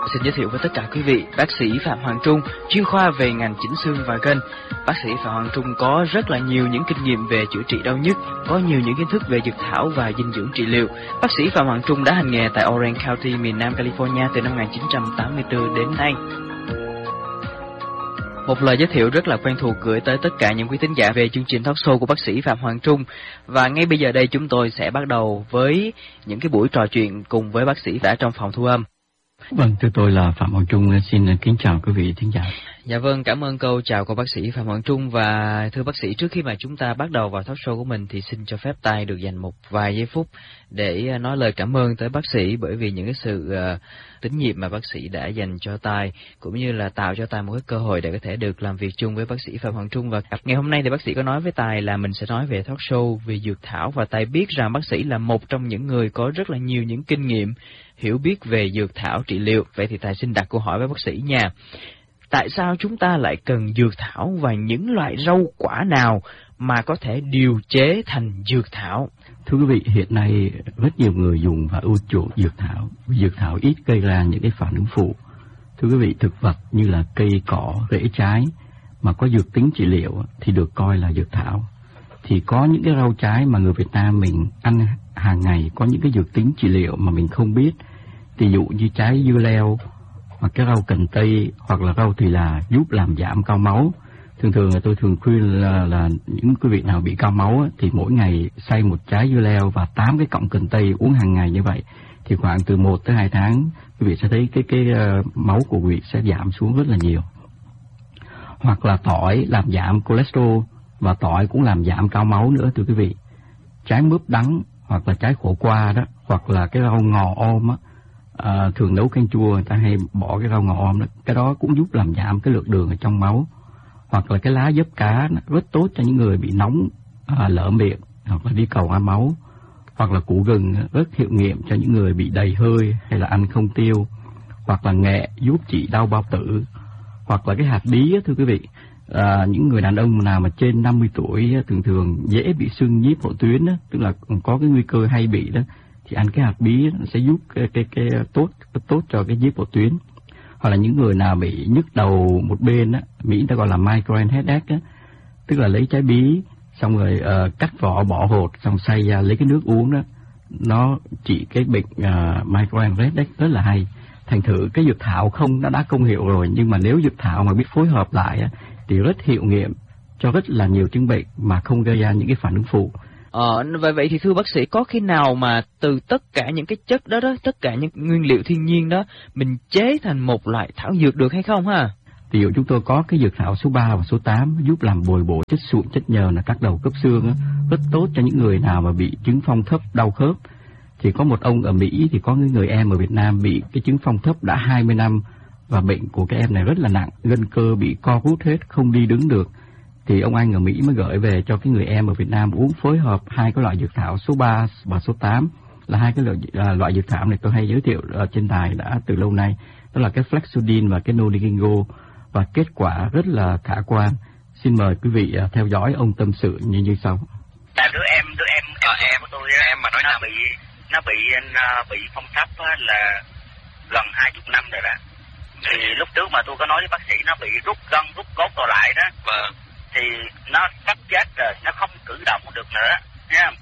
Xin giới thiệu với tất cả quý vị, bác sĩ Phạm Hoàng Trung, chuyên khoa về ngành chỉnh xương và gân. Bác sĩ Phạm Hoàng Trung có rất là nhiều những kinh nghiệm về chữa trị đau nhức, có nhiều những kiến thức về dược thảo và dinh dưỡng trị liệu. Bác sĩ Phạm Hoàng Trung đã hành nghề tại Orange County, miền Nam California từ năm 1984 đến nay. Một lời giới thiệu rất là quen thuộc gửi tới tất cả những quý thính giả về chương trình talk show của bác sĩ Phạm Hoàng Trung. Và ngay bây giờ đây chúng tôi sẽ bắt đầu với những cái buổi trò chuyện cùng với bác sĩ đã trong phòng thu âm. Vâng, thưa tôi là Phạm Hoàng Trung, xin kính chào quý vị thính giả. Dạ vâng, cảm ơn câu chào của bác sĩ Phạm Hoàng Trung. Và thưa bác sĩ, trước khi mà chúng ta bắt đầu vào talk show của mình thì xin cho phép Tài được dành một vài giây phút để nói lời cảm ơn tới bác sĩ, bởi vì những cái sự tín nhiệm mà bác sĩ đã dành cho Tài, cũng như là tạo cho Tài một cái cơ hội để có thể được làm việc chung với bác sĩ Phạm Hoàng Trung. Và ngày hôm nay thì bác sĩ có nói với Tài là mình sẽ nói về talk show về dược thảo, và Tài biết rằng bác sĩ là một trong những người có rất là nhiều những kinh nghiệm, hiểu biết về dược thảo trị liệu. Vậy thì Tài xin đặt câu hỏi với bác sĩ nha. Tại sao chúng ta lại cần dược thảo và những loại rau quả nào mà có thể điều chế thành dược thảo? Thưa quý vị, hiện nay rất nhiều người dùng và ưa chuộng dược thảo. Dược thảo ít gây ra những cái phản ứng phụ. Thưa quý vị, thực vật như là cây, cỏ, rễ trái mà có dược tính trị liệu thì được coi là dược thảo. Thì có những cái rau trái mà người Việt Nam mình ăn hàng ngày có những cái dược tính trị liệu mà mình không biết. Ví dụ như trái dưa leo, hoặc cái rau cần tây, hoặc là rau thì là giúp làm giảm cao máu. Thường là tôi thường khuyên là những quý vị nào bị cao máu thì mỗi ngày xay một trái dưa leo và 8 cái cọng cần tây uống hàng ngày như vậy, thì khoảng từ 1 tới 2 tháng quý vị sẽ thấy cái máu của quý vị sẽ giảm xuống rất là nhiều. Hoặc là tỏi làm giảm cholesterol, và tỏi cũng làm giảm cao máu nữa thưa quý vị. Trái mướp đắng hoặc là trái khổ qua đó, hoặc là cái rau ngò om á, thường nấu canh chua người ta hay bỏ cái rau ngò om đó, cái đó cũng giúp làm giảm cái lượng đường ở trong máu. Hoặc là cái lá dớp cá rất tốt cho những người bị nóng, lở miệng hoặc là đi cầu ăn máu. Hoặc là củ gừng rất hiệu nghiệm cho những người bị đầy hơi hay là ăn không tiêu. Hoặc là nghệ giúp trị đau bao tử. Hoặc là cái hạt bí thưa quý vị, những người đàn ông nào mà trên 50 tuổi thường dễ bị xương nhiếp hậu tuyến đó, tức là có cái nguy cơ hay bị đó, thì ăn cái hạt bí nó sẽ giúp cái tốt cho cái nhiếp hậu tuyến. Hoặc là những người nào bị nhức đầu một bên á, Mỹ ta gọi là migraine headache á, tức là lấy trái bí xong rồi cắt vỏ bỏ hột xong xay ra lấy cái nước uống đó, nó trị cái bệnh migraine headache rất là hay. Thành thử cái dược thảo không nó đã công hiệu rồi, nhưng mà nếu dược thảo mà biết phối hợp lại á, thì rất hiệu nghiệm cho rất là nhiều chứng bệnh mà không gây ra những cái phản ứng phụ. Vậy thì thưa bác sĩ, có khi nào mà từ tất cả những cái chất đó, tất cả những nguyên liệu thiên nhiên đó, mình chế thành một loại thảo dược được hay không ha? Ví dụ chúng tôi có cái dược thảo số 3 và số 8 giúp làm bồi bổ chất sụn, chất nhờn là các đầu khớp xương á, rất tốt cho những người nào mà bị chứng phong thấp, đau khớp. Thì có một ông ở Mỹ thì có người em ở Việt Nam bị cái chứng phong thấp đã 20 năm, và bệnh của cái em này rất là nặng, gân cơ bị co rút hết, không đi đứng được. Thì ông anh ở Mỹ mới gửi về cho cái người em ở Việt Nam uống phối hợp hai cái loại dược thảo số 3 và số 8, là hai cái loại dược thảo này tôi hay giới thiệu ở trên đài đã từ lâu nay, đó là cái Flexudin và cái Nodigingo, và kết quả rất là khả quan. Xin mời quý vị theo dõi ông tâm sự như sau. Đứa em của tôi em mà nói nó bị phong thấp là gần 20 năm rồi đó. Thì lúc trước mà tôi có nói với bác sĩ nó bị rút gân rút cốt còn lại đó. Vâng. Thì nó sắp chết rồi, nó không cử động được nữa nha.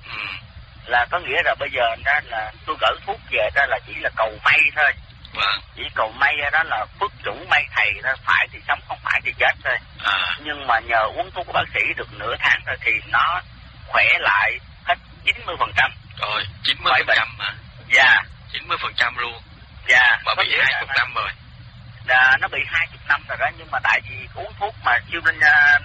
Là có nghĩa là bây giờ đó là tôi gửi thuốc về đó là chỉ là cầu may thôi. Vâng. Chỉ cầu may đó là phước chủ may thầy đó, phải thì sống không phải thì chết thôi. Nhưng mà nhờ uống thuốc của bác sĩ được nửa tháng thôi thì nó khỏe lại hết 90%. Rồi, 90% hả? Dạ. 90% luôn. Dạ. Mà bị 20 năm rồi. Nó bị 20 năm rồi đó, nhưng mà tại vì uống thuốc mà siêu lên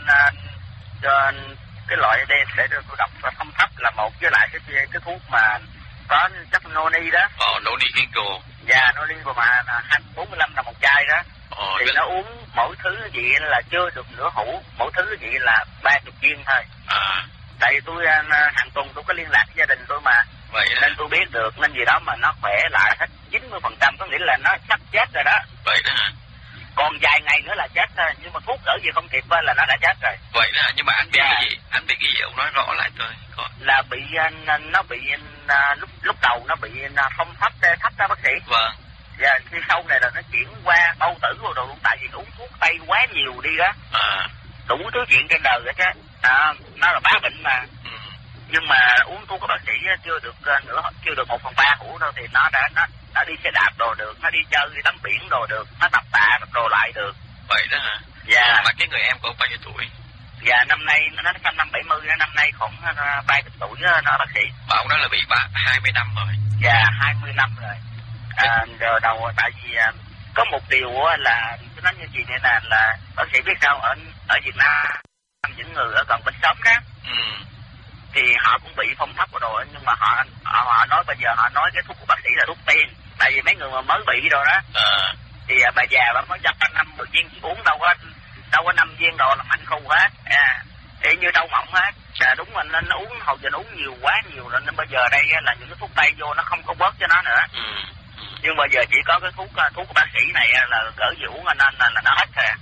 cái loại đây sẽ được độc và không thấp là một, với lại cái thuốc mà có chất noni đó. Nodigingo. Dạ, Nodigingo mà 45 là một chai đó. Thì nó uống mỗi thứ gì là chưa được nửa hũ, mỗi thứ gì là 30 viên thôi. Tại vì tôi hàng tuần tôi có liên lạc với gia đình tôi mà. Vậy nên tôi biết được, nên gì đó mà nó khỏe lại hết 90%, có nghĩa là nó sắp chết rồi đó. Vậy đó hả? Còn vài ngày nữa là chết thôi, nhưng mà thuốc đỡ gì không kịp là nó đã chết rồi. Vậy đó, nhưng mà anh biết cái gì? Anh biết cái gì? Ông nói rõ lại tôi. Là nó bị lúc đầu nó bị phong thấp đó bác sĩ. Vâng. Dạ, khi sau này là nó chuyển qua bao tử rồi đồ luôn, tại vì uống thuốc tây quá nhiều đi đó. Đủ thứ chuyện trên đời hết á. Nó là bá bệnh mà. Nhưng mà uống thuốc của bác sĩ chưa được nữa, chưa được 1/3 hũ đâu thì nó đi xe đạp đồ được, nó đi chơi đi tắm biển đồ được, nó tập tạ đồ lại được. Vậy đó hả? Dạ. Mà cái người em của bao nhiêu tuổi? Dạ, năm nay nó sinh năm 70, năm nay khoảng 30 tuổi nó bác sĩ. Mà ông đó là bị 20 năm rồi. Dạ, 20 năm rồi. Giờ đầu tại vì có một điều là tôi nói như chị này là bác sĩ biết sao, ở Việt Nam những người ở gần bên xóm đó thì họ cũng bị phong thấp rồi, nhưng mà họ nói bây giờ họ nói cái thuốc của bác sĩ là thuốc tiên, tại vì mấy người mà mới bị rồi đó thì bà già bà mới cho 5-10 viên uống đâu có 5 viên đồ là mạnh khu hết, thì như đau mộng hết. Đúng rồi, nên nó uống hồi giờ nó uống quá nhiều rồi, nên bây giờ đây là những cái thuốc tây vô nó không có bớt cho nó nữa. Nhưng bây giờ chỉ có cái thuốc của bác sĩ này là gỡ về uống nên là nó hết rồi.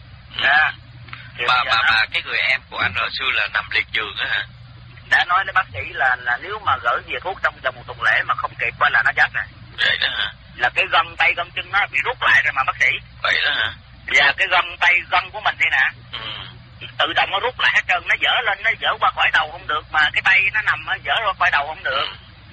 Mà cái người em của anh hồi xưa là nằm liệt giường á hả? Đã nói với bác sĩ là nếu mà gỡ về thuốc trong vòng một tuần lễ mà không kịp qua là nó chết rồi. Vậy đó hả? Là cái gân tay gân chân nó bị rút lại rồi mà bác sĩ. Vậy đó hả? Và cái gân của mình đây nè, tự động nó rút lại hết trơn, nó dở lên, nó dở qua khỏi đầu không được, mà cái tay nó nằm nó dở qua khỏi đầu không được.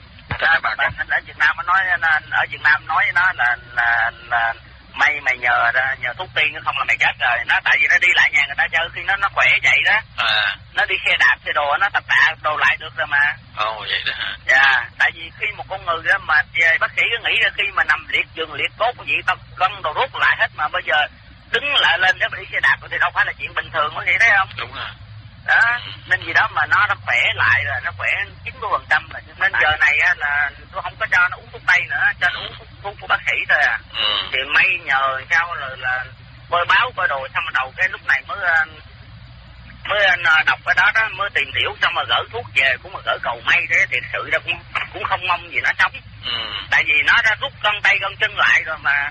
Ở Việt Nam nói nó là mày nhờ thuốc tiên không là mày chết rồi. Nó tại vì nó đi lại nhà người ta chơi khi nó khỏe vậy đó. Nó đi xe đạp xe đồ nó tập tạ đồ lại được rồi mà. Vậy đó hả? Dạ, tại vì khi một con người đó mà bác sĩ cứ nghĩ là khi mà nằm liệt giường liệt cốt cái gì tao gân đồ rút lại hết, mà bây giờ đứng lại lên để mà đi xe đạp thì đâu phải là chuyện bình thường, có gì thấy không? Đúng rồi. Đó, nên gì đó mà nó khỏe lại rồi, nó khỏe 90% rồi. Nên giờ này á là tôi không có cho nó uống thuốc tây nữa, cho nó uống thuốc của bác sĩ thôi à. Thì may nhờ sao là coi báo coi đồ, xong rồi đầu cái lúc này mới đọc cái đó mới tìm hiểu, xong mà gỡ thuốc về cũng mà gỡ cầu may thế, thì sự ra cũng không mong gì nó sống. Tại vì nó đã rút gân tay gân chân lại rồi mà.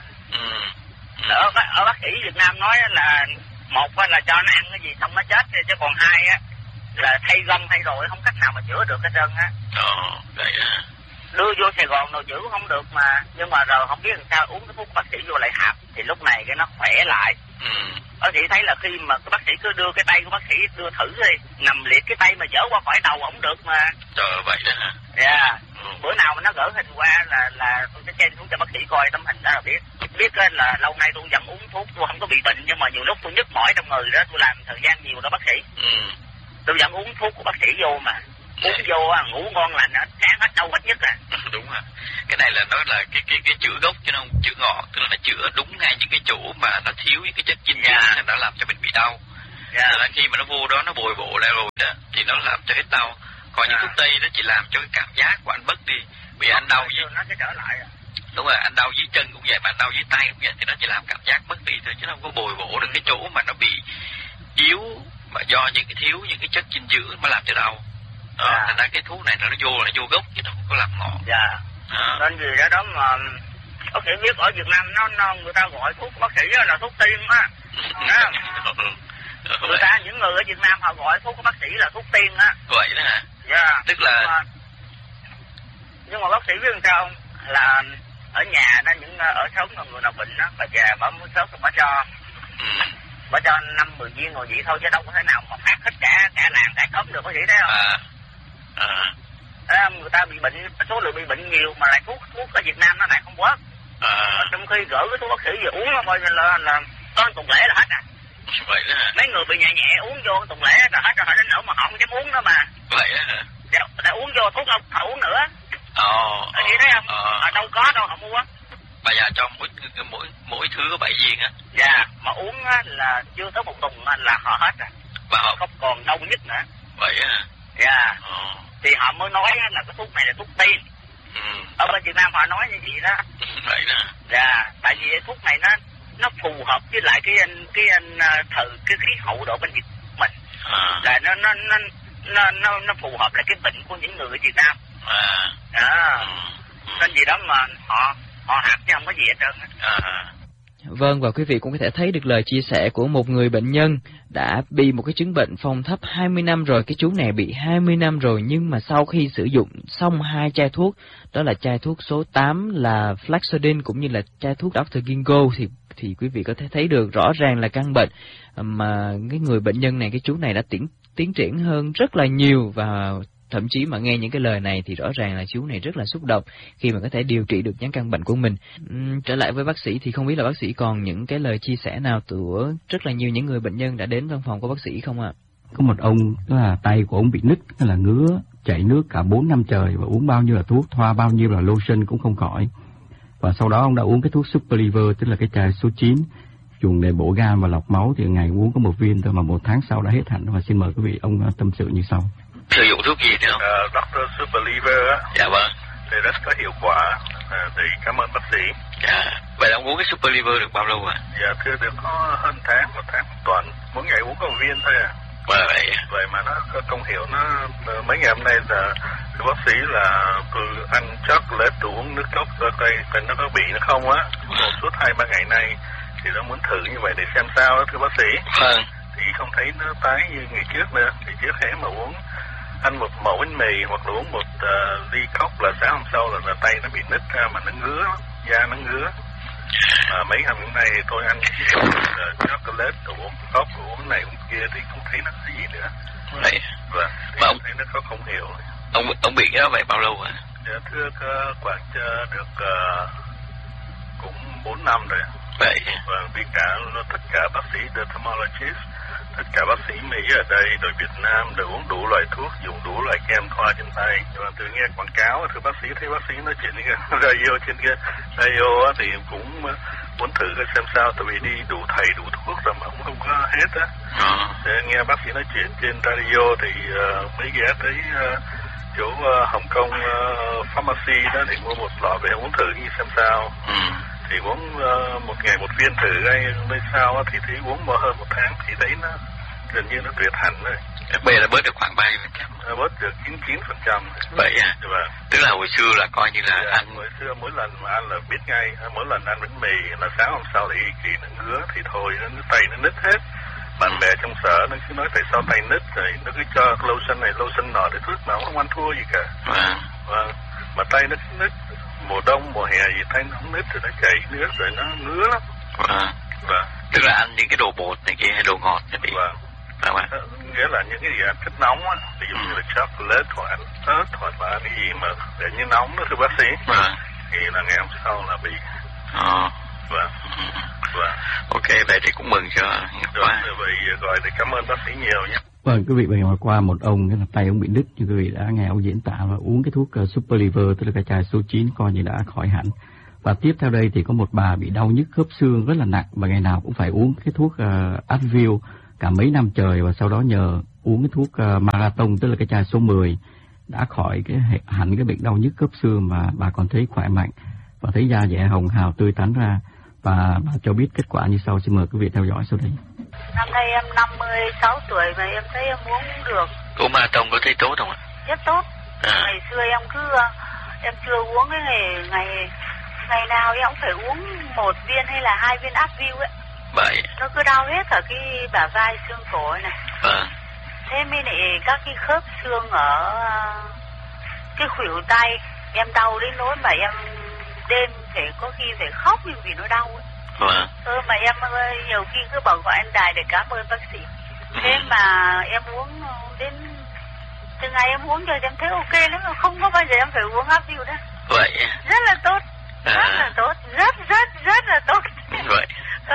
Ở bác sĩ Việt Nam nói là một là cho nó ăn cái gì xong nó chết, chứ còn hai á là thay gân thay rồi không cách nào mà chữa được hết trơn á. Vậy á. Đưa vô Sài Gòn rồi chữa không được mà, nhưng mà rồi không biết làm sao uống cái thuốc bác sĩ vô lại hạp thì lúc này cái nó khỏe lại. Bác sĩ thấy là khi mà cái bác sĩ cứ đưa cái tay của bác sĩ đưa thử đi, nằm liệt cái tay mà dỡ qua khỏi đầu không được mà. Trời, vậy đó hả? Dạ. Bữa nào mà nó gỡ hình qua là tôi sẽ trên xuống cho bác sĩ coi tấm hình đó là biết là lâu nay tôi vẫn uống thuốc, tôi không có bị bệnh, nhưng mà nhiều lúc tôi nhức mỏi trong người đó, tôi làm thời gian nhiều đó bác sĩ. Tôi vẫn uống thuốc của bác sĩ vô mà. Uống vô ngủ ngon lành, sáng hết đau hết nhức à. Đúng rồi. Cái này là nói là cái chữa gốc chứ không chữa ngọn, tức là nó chữa đúng ngay những cái chỗ mà nó thiếu những cái chất dinh dưỡng nó làm cho mình bị đau. Là khi mà nó vô đó nó bồi bổ lại rồi đó thì nó làm cho hết đau. Còn những thuốc tây nó chỉ làm cho cái cảm giác của anh bớt đi. Vì anh đau dưới nó sẽ trở lại. Đúng rồi, anh đau dưới chân cũng vậy, mà anh đau dưới tay cũng vậy, thì nó chỉ làm cảm giác bớt đi thôi, chứ nó không có bồi bổ được cái chỗ mà nó bị yếu mà do những cái thiếu những cái chất dinh dưỡng mà làm cho đau. Thành ra cái thuốc này nó vô gốc chứ nó không có làm ngọn. Nên gì đó mà bác sĩ biết ở Việt Nam nó người ta gọi thuốc bác sĩ là thuốc tiên á. Người ta những người ở Việt Nam họ gọi thuốc của bác sĩ là thuốc tiên á. Vậy đó hả? Dạ. Tức là nhưng mà bác sĩ biết sao là ở nhà đó, những ở sống người nào bệnh á, bà già bà muốn sớm bà cho. Bà cho 5-10 viên rồi vậy thôi, chứ đâu có thể nào mà phát hết cả làng cả xóm được, có gì thấy không? Người ta bị bệnh, số lượng bị bệnh nhiều mà lại thuốc ở Việt Nam nó lại không bớt. Trong khi gỡ cái thuốc bác sĩ về uống nó coi là có tuần lễ là hết à. Vậy đó hả? Mấy người bị nhẹ uống vô tuần lễ là hết rồi, họ đến nỗi mà họ không dám uống nữa mà. Vậy đó hả? Đã uống vô thuốc không họ uống nữa. Chị thấy không? Đâu có đâu họ mua. Bà già cho mỗi thứ có 7 viên á. Dạ, mà uống á, là chưa tới một tuần là họ hết rồi. Và họ không còn đau nhức nữa. Vậy á? Dạ. Thì họ mới nói là cái thuốc này là thuốc tiên. Ở bên Việt Nam họ nói như vậy đó. Vậy đó. Dạ, tại vì thuốc này nó phù hợp với lại cái khí hậu độ bên Việt mình. Là nó phù hợp lại cái bệnh của những người ở Việt Nam. Nên gì đó mà họ hạt chứ không có gì hết trơn. Vâng, và quý vị cũng có thể thấy được lời chia sẻ của một người bệnh nhân đã bị một cái chứng bệnh phong thấp 20 năm rồi. Cái chú này bị 20 năm rồi, nhưng mà sau khi sử dụng xong 2 chai thuốc, đó là chai thuốc số 8 là Flaxodin cũng như là chai thuốc Dr. Ginkgo, thì quý vị có thể thấy được rõ ràng là căn bệnh mà cái người bệnh nhân này, cái chú này đã tiến triển hơn rất là nhiều, và thậm chí mà nghe những cái lời này thì rõ ràng là chú này rất là xúc động khi mà có thể điều trị được những căn bệnh của mình. Trở lại với bác sĩ thì không biết là bác sĩ còn những cái lời chia sẻ nào của rất là nhiều những người bệnh nhân đã đến văn phòng của bác sĩ không ạ? Có một ông đó là tay của ông bị nứt, là ngứa, chảy nước cả 4 năm trời, và uống bao nhiêu là thuốc, thoa bao nhiêu là lotion cũng không khỏi. Và sau đó ông đã uống cái thuốc Super Liver, tức là cái chai số 9, dùng để bổ gan và lọc máu, thì ngày uống có 1 viên thôi mà 1 tháng sau đã hết hẳn. Và xin mời quý vị ông tâm sự như sau. Sử dụng thuốc gì nữa không? Dr. Super Liver á. Dạ vâng. Thì rất có hiệu quả. Thì cảm ơn bác sĩ. Dạ. Vậy ông uống cái Super Liver được bao lâu rồi? Dạ thưa, được có hơn tháng, 1 tháng 1 tuần. Mỗi ngày uống có 1 viên thôi à. Vậy mà nó có công hiệu. Nó mấy ngày hôm nay là bác sĩ là tôi ăn chocolate, tôi uống nước cốt coi nó có bị nó không á. Một suốt 2-3 ngày nay thì nó muốn thử như vậy để xem sao đó thưa bác sĩ. Vâng. Thì không thấy nó tái như ngày trước nữa. Thì trước hễ mà ăn một mẩu bánh mì hoặc là uống 1 ly cốc là sáng hôm sau là tay nó bị nứt ra mà nó ngứa, da nó ngứa. Mà mấy hôm nay thì tôi ăn chocolate, tôi uống cốc, tôi uống này uống kia thì không thấy nó cái gì nữa. Vậy. Và mà ông thấy nó có không hiểu. Ông bị cái đó vậy bao lâu rồi? Dạ thưa, khoảng được cũng 4 năm rồi. Vậy. Và vì tất cả bác sĩ dermatologist, tất cả bác sĩ Mỹ ở đây, rồi Việt Nam đều uống đủ loại thuốc, dùng đủ loại kem thoa trên tay. Và từ nghe quảng cáo, thưa bác sĩ, thấy bác sĩ nói chuyện cái radio trên cái radio thì cũng muốn thử xem sao, tại vì đi đủ thầy đủ thuốc rồi mà cũng không có hết á. Để nghe bác sĩ nói chuyện trên radio thì mới ghé tới chỗ Hồng Kông pharmacy đó để mua 1 lọ về uống thử như xem sao. Thì uống 1 ngày 1 viên thử ngay bên sau thì thấy uống hơn 1 tháng thì thấy nó gần như nó tuyệt hẳn rồi. Bây giờ là bớt được khoảng bao nhiêu %? Bớt được 99%. Vậy à? Vâng. Tức là hồi xưa là coi như là ăn. Hồi xưa mỗi lần mà ăn là biết ngay, mỗi lần ăn bánh mì là sáng hôm sau thì nó ngứa thì thôi, nó tay nó nứt hết. Bạn bè trong sở nó cứ nói tại sao tay nứt, rồi nó cứ cho lotion này lotion nọ để thuốc mà không ăn thua gì cả. Vâng. Mà tay nó nứt, mùa đông mùa hè gì tay nó không nứt rồi nó chảy nước rồi nó ngứa lắm. Vâng. Tức là ăn những cái đồ bột này kia hay đồ ngọt thì bị. Vâng. Nghĩa là những cái gì ăn chất nóng á, ví dụ như là chocolate hoặc ăn ớt hoặc là ăn cái gì mà để như nóng đó thưa bác sĩ. Thì là ngày hôm sau là bị. Vâng. Ok, vậy thì cũng mừng cho. Vậy gọi để cảm ơn bác sĩ nhiều nhé. Vâng, quý vị vừa nghe qua một ông cái là tay ông bị đứt, như quý vị đã nghe ông diễn tả, và uống cái thuốc Super Liver, tức là cái chai số 9 coi như đã khỏi hẳn. Và tiếp theo đây thì có một bà bị đau nhức khớp xương rất là nặng, và ngày nào cũng phải uống cái thuốc Advil cả mấy năm trời, và sau đó nhờ uống cái thuốc Marathon, tức là cái chai số 10, đã khỏi hẳn cái bệnh đau nhức khớp xương, mà bà còn thấy khỏe mạnh và thấy da dẻ hồng hào tươi tắn ra. Và bà cho biết kết quả như sau, xin mời quý vị theo dõi sau đây. Năm nay em 56 tuổi mà em thấy em uống được. Uống Marathon có thấy tốt không ạ? Rất tốt. Ngày xưa em chưa uống cái ngày nào em cũng phải uống 1 viên hay là 2 viên Advil ấy. Vậy. Nó cứ đau hết cả cái bả vai xương cổ này. Thế mới lại các cái khớp xương ở cái khuỷu tay em đau đến nỗi mà em đêm có khi phải khóc vì nó đau ấy. Mà em nhiều khi cứ bảo gọi anh Đài để cảm ơn bác sĩ. Thế mà em uống đến từ ngày em uống rồi em thấy ok lắm, không có bao giờ em phải uống Advil nữa. Vậy. Rất là tốt. Rất là tốt, rất là tốt. Vậy.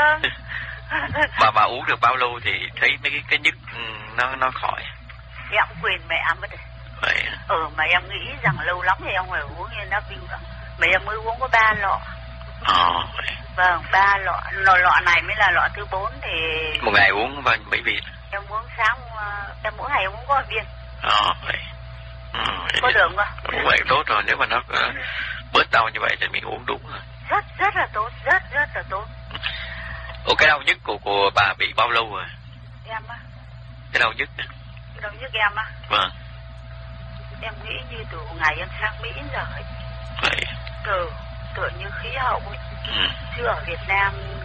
Bà uống được bao lâu thì thấy mấy cái nhức nó khỏi? Em quên mẹ mất rồi. Vậy. Mà em nghĩ rằng lâu lắm thì em phải uống như Advil nữa. Mà em mới uống có 3 lọ. Vậy. Vâng, 3 lọ. Lọ này mới là lọ thứ 4 thì. Một ngày uống mấy viên? Em uống sáng, em mỗi ngày uống có 1 viên. Vậy. Có được không? Uống vậy tốt rồi, nếu mà nó bớt đau như vậy thì mình uống đúng rồi. Rất là tốt, rất là tốt. Cái đau nhức của bà bị bao lâu rồi? Em á. Cái đau nhức đó. Đau nhức em á. Vâng. Em nghĩ như từ ngày em sang Mỹ rồi. Vậy. Tựa như khí hậu ấy. Chứ ở Việt Nam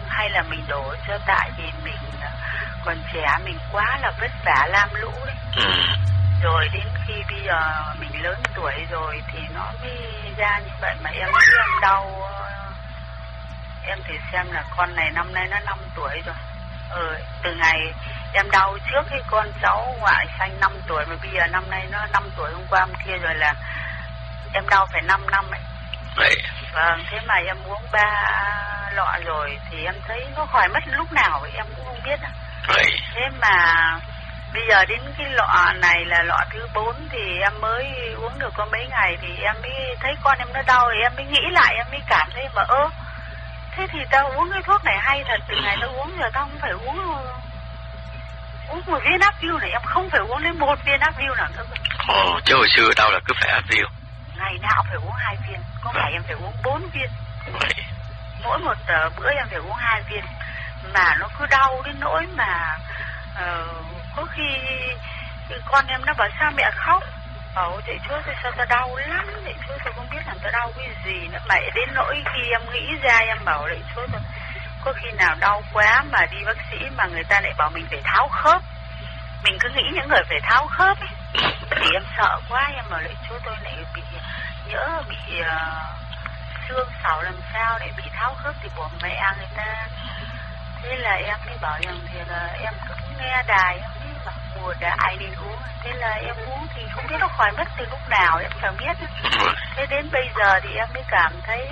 hay là mình đổ cho tại vì mình còn trẻ, mình quá là vất vả lam lũ đấy. Rồi đến khi bây giờ mình lớn tuổi rồi thì nó mới ra như vậy, mà em nghĩ em đau. Em thì xem là con này năm nay nó 5 tuổi rồi. Từ ngày em đau trước cái con cháu ngoại sanh 5 tuổi, mà bây giờ năm nay nó 5 tuổi, hôm qua hôm kia rồi là em đau phải 5 năm ấy. Vâng, thế mà em uống 3 lọ rồi thì em thấy nó khỏi mất lúc nào vậy em cũng không biết. Thế mà bây giờ đến cái lọ này là lọ thứ 4 thì em mới uống được có mấy ngày thì em mới thấy con em nó đau, thì em mới nghĩ lại, em mới cảm thấy mà thế thì tao uống cái thuốc này hay thật, từ ngày tao uống giờ tao không phải uống một viên Advil này, em không phải uống đến 1 viên Advil nào nữa. Chứ hồi xưa đau là cứ phải Advil. Ngày nào phải uống 2 viên, có phải em phải uống 4 viên. Mỗi một bữa em phải uống 2 viên. Mà nó cứ đau đến nỗi mà có khi con em nó bảo sao mẹ khóc. Bảo thầy chú tôi sao tao đau lắm, thầy chú tôi không biết là tao đau cái gì nữa. Mà đến nỗi khi em nghĩ ra em bảo thầy chú tôi có khi nào đau quá mà đi bác sĩ mà người ta lại bảo mình phải tháo khớp. Mình cứ nghĩ những người phải tháo khớp ấy. Thì em sợ quá, em bảo thầy chú tôi lại bị xương sẩu làm sao lại bị tháo khớp thì của mẹ người ta. Thế là em mới bảo rằng thì là em cứ nghe đài, em mới bảo mùa đại đi uống. Thế là em uống thì không biết nó khỏi mất từ lúc nào, em chẳng biết. Thế đến bây giờ thì em mới cảm thấy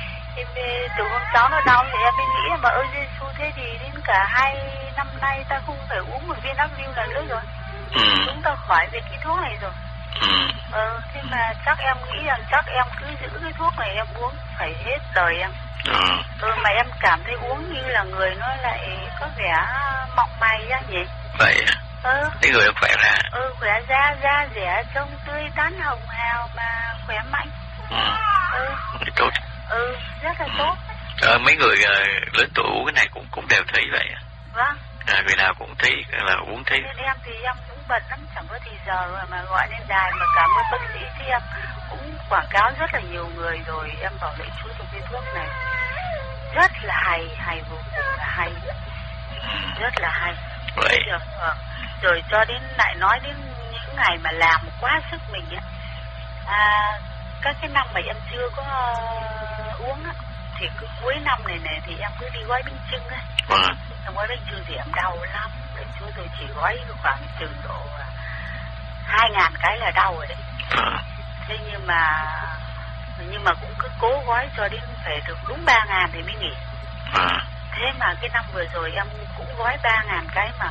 từ hôm cháu nó đau thì em mới nghĩ mà ơi Giê-xu, thế thì đến cả 2 năm nay ta không phải uống một viên Advil nào nữa rồi. Chúng ta khỏi về cái thuốc này rồi. Thế mà chắc em nghĩ rằng chắc em cứ giữ cái thuốc này em uống phải hết đời em. Mà em cảm thấy uống như là người nó lại có vẻ mọng mày ra nhỉ. Vậy cái người nó khỏe ra. Khỏe ra, da dẻ trông tươi tắn hồng hào mà khỏe mạnh. Tốt. Rất là tốt. Mấy người lớn tuổi uống cái này cũng đều thấy vậy. Vâng. Người nào cũng thấy là uống thấy. Nên em thì em cũng bận lắm, chẳng có thì giờ mà gọi lên đài mà cảm ơn bác sĩ thì em cũng quảng cáo rất là nhiều người rồi. Em bảo lệ chú dùng cái thuốc này rất là hay vô cùng là hay, rất là hay. Vậy. Rồi cho đến lại nói đến những ngày mà làm quá sức mình ấy. Các cái năm mà em chưa có uống á, thì cứ cuối năm này thì em cứ đi gói bánh chưng á. Em gói bánh chưng thì em đau lắm. Chúng tôi chỉ gói khoảng chừng độ 2.000 cái là đau rồi đấy. Thế nhưng mà cũng cứ cố gói cho đến phải được đúng 3.000 thì mới nghỉ. Thế mà cái năm vừa rồi em cũng gói 3.000 cái mà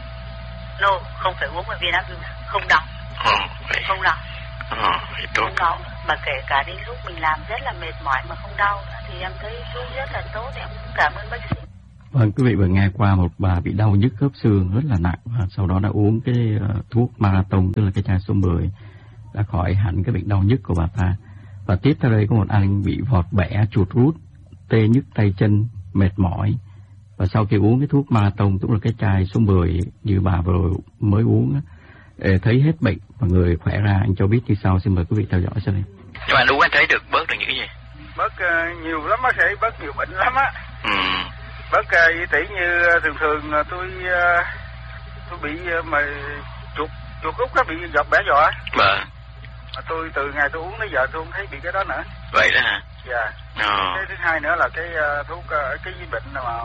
không phải uống một viên Advil, không đau. Không đau. Không đau. Mà kể cả đến lúc mình làm rất là mệt mỏi mà không đau thì em thấy thuốc rất là tốt. Em cũng cảm ơn bác sĩ. Vâng, quý vị vừa nghe qua một bà bị đau nhức khớp xương rất là nặng và sau đó đã uống cái thuốc Marathon, tức là cái chai số 10, đã khỏi hẳn cái bệnh đau nhức của bà ta. Và tiếp theo đây có một anh bị vọt bẻ, chuột rút, tê nhức tay chân, mệt mỏi. Và sau khi uống cái thuốc Marathon, tức là cái chai số 10 như bà vừa rồi mới uống, thấy hết bệnh và người khỏe ra. Anh cho biết như sau, xin mời quý vị theo dõi sau đây. Nhưng mà uống anh thấy được bớt được những cái gì? Bớt nhiều lắm bác sĩ, bớt nhiều bệnh lắm á. Bớt y tỷ như thường tôi bị mà chuột rút nó bị bẻ giò á. Vâng. Mà tôi từ ngày tôi uống đến giờ tôi không thấy bị cái đó nữa. Vậy đó hả? Dạ. Cái thứ hai nữa là cái thuốc cái bệnh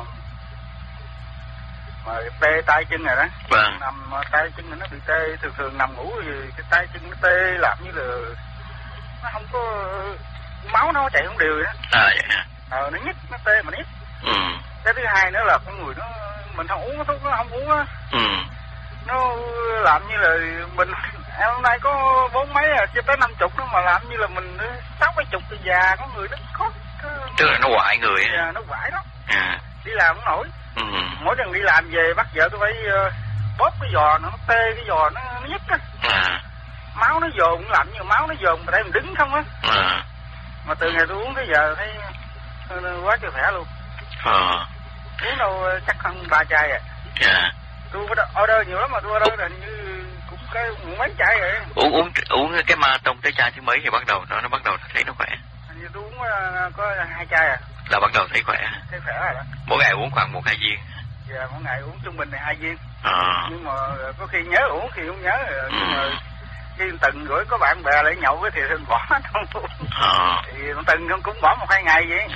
mà tê tay chân này đó. Vâng. Nằm tay chân nó bị tê, thường nằm ngủ thì cái tay chân nó tê làm như là nó không có máu nó chạy không đều đó. Vậy hả? Nó nhức, nó tê mà nhức. Cái thứ hai nữa là con người nó mình không uống thuốc, nó không uống á. Nó làm như là mình em hôm nay có 40 mấy chưa tới 50 nữa mà làm như là mình 60 thì già, có người nó có tức là nó quại người. Dạ, nó quại lắm. Đi làm không nổi. Mỗi lần đi làm về bắt vợ tôi phải bóp cái giò nó tê, cái giò nó nhức á. Máu nó dồn, làm như máu nó dồn mà đây mình đứng không á. Mà từ ngày tôi uống tới giờ thấy quá trời khỏe luôn. Uống đâu chắc hơn 3 chai à. Tôi order nhiều lắm mà tôi order là như cũng cái mấy chai rồi. Uống cái Marathon cái chai thứ mấy thì bắt đầu nó bắt đầu thấy nó khỏe. Hình như tôi uống có 2 chai à. Là bắt đầu thấy khỏe. Thấy khỏe rồi đó. Mỗi ngày uống khoảng 1-2 viên. Dạ, mỗi ngày uống trung bình là 2 viên. Nhưng mà có khi nhớ uống, khi không nhớ. Nhưng mà khi từng gửi có bạn bè lại nhậu thì thường bỏ không uống. Thì từng cũng bỏ 1-2 ngày vậy.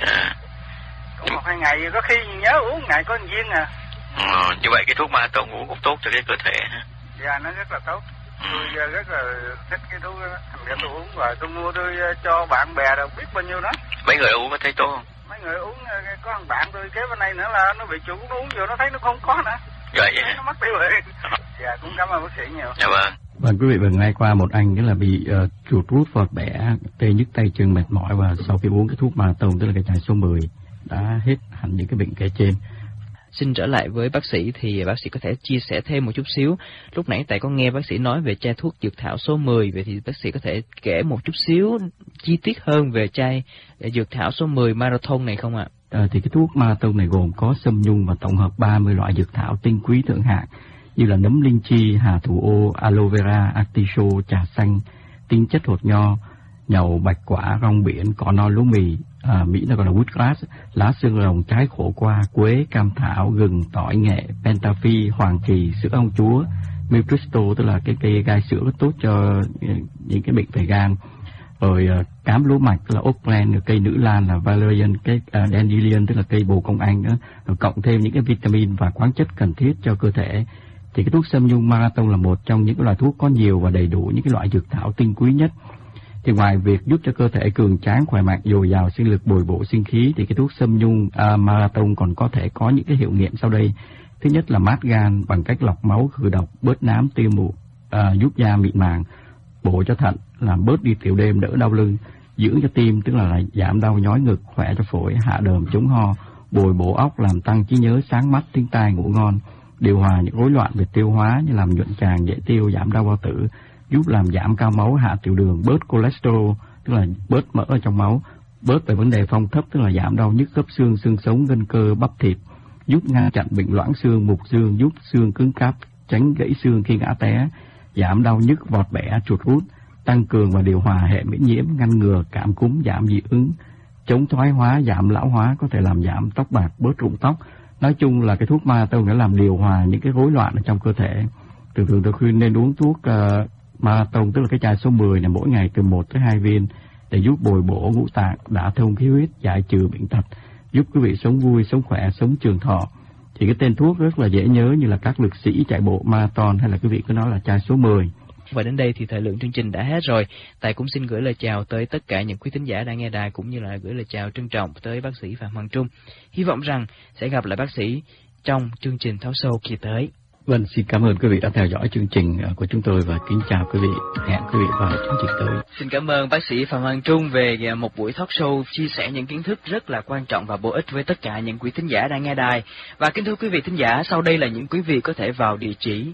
Cũng 1-2 ngày, có khi nhớ uống ngày có 1 viên à. Như vậy cái thuốc marathon uống cũng tốt cho cái cơ thể ha. Dạ, nó rất là tốt. Tôi rất là thích cái thuốc đó. Thành ra tôi uống và tôi mua tôi cho bạn bè đâu biết bao nhiêu đó. Mấy người uống có thấy tốt không? Mấy người uống, có thằng bạn tôi kế bên đây nữa là nó bị chủ uống vô nó thấy nó không có nữa. Vậy nó mất tiêu rồi. Dạ, cũng cảm ơn bác sĩ nhiều. Dạ vâng. Vâng, quý vị vừa nghe qua một anh đó là bị chuột rút vọt bẻ, tê nhức tay chân mệt mỏi, và sau khi uống cái thuốc marathon tức là cái chai số 10 đã hết hẳn những cái bệnh kể trên. Xin trở lại với bác sĩ thì bác sĩ có thể chia sẻ thêm một chút xíu. Lúc nãy tại có nghe bác sĩ nói về chai thuốc dược thảo số 10, vậy thì bác sĩ có thể kể một chút xíu chi tiết hơn về chai dược thảo số 10 marathon này không ạ? Thì cái thuốc marathon này gồm có sâm nhung và tổng hợp 30 loại dược thảo tinh quý thượng hạng như là nấm linh chi, hà thủ ô, aloe vera, artichoke, trà xanh, tinh chất hột nho, nhầu bạch quả, rong biển, cỏ non lúa mì, Mỹ nó gọi là woodgrass, lá xương rồng, trái khổ qua, quế, cam thảo, gừng, tỏi, nghệ, pentaphi, hoàng kỳ, sữa ông chúa, miltristo tức là cái cây gai sữa rất tốt cho những cái bệnh về gan. Rồi cám lúa mạch tức là oakland, cây nữ lan là valerian, cái dandelion tức là cây bồ công anh nữa, rồi cộng thêm những cái vitamin và khoáng chất cần thiết cho cơ thể. Thì cái thuốc sâm nhung marathon là một trong những cái loại thuốc có nhiều và đầy đủ những cái loại dược thảo tinh quý nhất. Thì ngoài việc giúp cho cơ thể cường tráng, khỏe mạnh, dồi dào sinh lực, bồi bổ sinh khí, thì cái thuốc sâm nhung marathon còn có thể có những cái hiệu nghiệm sau đây. Thứ nhất là mát gan bằng cách lọc máu, khử độc, bớt nám, tiêu mụn, giúp da mịn màng, bổ cho thận, làm bớt đi tiểu đêm, đỡ đau lưng, dưỡng cho tim tức là giảm đau nhói ngực, khỏe cho phổi, hạ đờm, chống ho, bồi bổ óc, làm tăng trí nhớ, sáng mắt, tiếng tai, ngủ ngon, điều hòa những rối loạn về tiêu hóa như làm nhuận tràng, dễ tiêu, giảm đau bao tử, giúp làm giảm cao máu, hạ tiểu đường, bớt cholesterol tức là bớt mỡ ở trong máu, bớt về vấn đề phong thấp tức là giảm đau nhức khớp xương, xương sống, gân cơ, bắp thịt, giúp ngăn chặn bệnh loãng xương, mục xương, giúp xương cứng cáp, tránh gãy xương khi ngã té, giảm đau nhức, vọt bẻ, chuột rút, tăng cường và điều hòa hệ miễn nhiễm, ngăn ngừa cảm cúm, giảm dị ứng, chống thoái hóa, giảm lão hóa, có thể làm giảm tóc bạc, bớt rụng tóc. Nói chung là cái thuốc marathon để làm điều hòa những cái rối loạn ở trong cơ thể. Thường tôi khuyên nên uống thuốc marathon tức là cái chai số 10 này mỗi ngày từ 1 tới 2 viên để giúp bồi bổ ngũ tạng, đả thông khí huyết, giải trừ bệnh tật, giúp quý vị sống vui, sống khỏe, sống trường thọ. Thì cái tên thuốc rất là dễ nhớ như là các lực sĩ chạy bộ marathon, hay là quý vị cứ nói là chai số 10. Và đến đây thì thời lượng chương trình đã hết rồi. Tài cũng xin gửi lời chào tới tất cả những quý thính giả đang nghe đài, cũng như là gửi lời chào trân trọng tới bác sĩ Phạm Hoàng Trung. Hy vọng rằng sẽ gặp lại bác sĩ trong chương trình Talk Show kỳ tới. Vâng, xin cảm ơn quý vị đã theo dõi chương trình của chúng tôi và kính chào quý vị. Hẹn quý vị vào chương trình tới. Xin cảm ơn bác sĩ Phạm Hoàng Trung về một buổi talk show chia sẻ những kiến thức rất là quan trọng và bổ ích với tất cả những quý thính giả đang nghe đài. Và kính thưa quý vị thính giả, sau đây là những quý vị có thể vào địa chỉ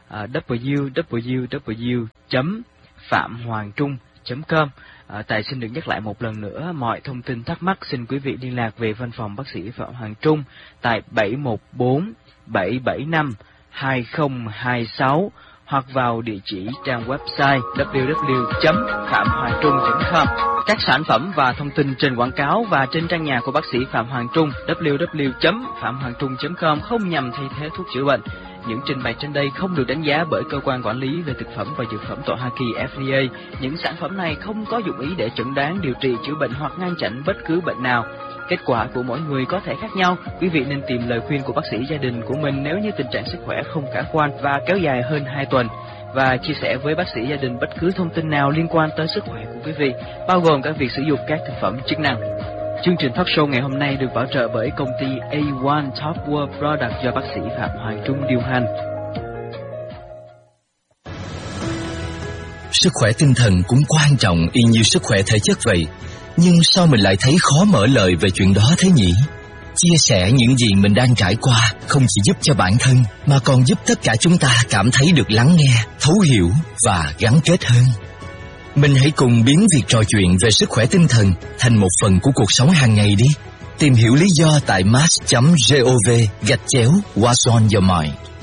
www.phạm-hoàng-trung.com. Tài xin được nhắc lại một lần nữa, mọi thông tin thắc mắc xin quý vị liên lạc về văn phòng bác sĩ Phạm Hoàng Trung tại 714 775 2026 hoặc vào địa chỉ trang website www.phạm-hoàng-trung.com. Các sản phẩm và thông tin trên quảng cáo và trên trang nhà của bác sĩ Phạm Hoàng Trung www.phạm-hoàng-trung.com không nhằm thay thế thuốc chữa bệnh. Những trình bày trên đây không được đánh giá bởi cơ quan quản lý về thực phẩm và dược phẩm tại Hoa Kỳ FDA. Những sản phẩm này không có dụng ý để chẩn đoán, điều trị, chữa bệnh hoặc ngăn chặn bất cứ bệnh nào. Kết quả của mỗi người có thể khác nhau. Quý vị nên tìm lời khuyên của bác sĩ gia đình của mình nếu như tình trạng sức khỏe không khả quan và kéo dài hơn 2 tuần. Và chia sẻ với bác sĩ gia đình bất cứ thông tin nào liên quan tới sức khỏe của quý vị, bao gồm cả việc sử dụng các thực phẩm chức năng. Chương trình talk show ngày hôm nay được bảo trợ bởi công ty A1 Top World Product do bác sĩ Phạm Hoàng Trung điều hành. Sức khỏe tinh thần cũng quan trọng y như sức khỏe thể chất vậy. Nhưng sao mình lại thấy khó mở lời về chuyện đó thế nhỉ? Chia sẻ những gì mình đang trải qua không chỉ giúp cho bản thân mà còn giúp tất cả chúng ta cảm thấy được lắng nghe, thấu hiểu và gắn kết hơn. Mình hãy cùng biến việc trò chuyện về sức khỏe tinh thần thành một phần của cuộc sống hàng ngày đi. Tìm hiểu lý do tại mass.gov/what's on your mind.